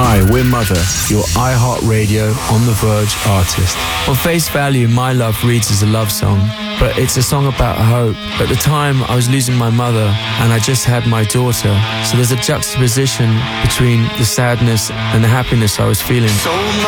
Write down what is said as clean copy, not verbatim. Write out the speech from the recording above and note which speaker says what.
Speaker 1: Hi, we're Mother, your iHeartRadio On The Verge artist.
Speaker 2: On face value, My Love reads as a love song, but it's a song about hope. At the time, I was losing my mother, and I just had my daughter, so there's a juxtaposition between the sadness and the happiness I was feeling.
Speaker 3: Sold